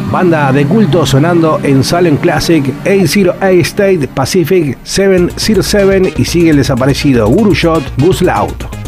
Banda de culto sonando en Salem Classic, A08 State Pacific 707 y sigue el desaparecido Guru Shot Gus Loud.